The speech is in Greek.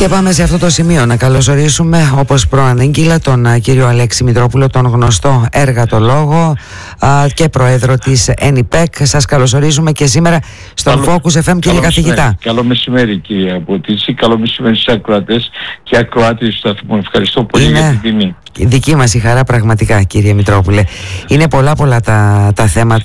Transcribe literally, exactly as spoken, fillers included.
Και πάμε σε αυτό το σημείο να καλωσορίσουμε, όπως προανήγγειλα, τον κύριο Αλέξη Μητρόπουλο, τον γνωστό εργατολόγο α, και πρόεδρο της ΕΝΙΠΕΚ. Σας καλωσορίζουμε και σήμερα στον Καλό, Focus εφ εμ, κύριε καθηγητά. Καλό μεσημέρι, κύριε Αποτίση. Καλό μεσημέρι στους ακροατές και ακροάτες του σταθμού. Ευχαριστώ πολύ Είναι... για την τιμή. Δική μας η χαρά, πραγματικά, κύριε Μητρόπουλε. Είναι πολλά πολλά τα, τα θέματα